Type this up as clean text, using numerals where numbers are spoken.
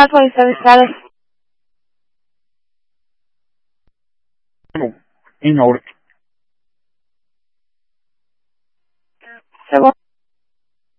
Wat wil je zo bestellen? Inhoud. C'est bon.